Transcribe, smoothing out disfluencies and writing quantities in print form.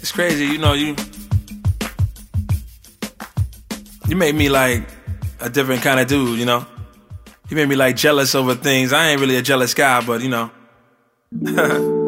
It's crazy, you know, you made me like a different kind of dude, you know? You made me like jealous over things. I ain't really a jealous guy, but you know.